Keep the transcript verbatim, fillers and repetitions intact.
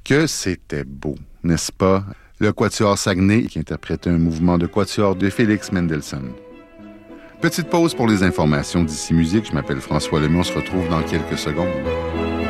Que c'était beau, n'est-ce pas? Le Quatuor Saguenay qui interprétait un mouvement de quatuor de Félix Mendelssohn. Petite pause pour les informations d'ici musique. Je m'appelle François Lemay. On se retrouve dans quelques secondes.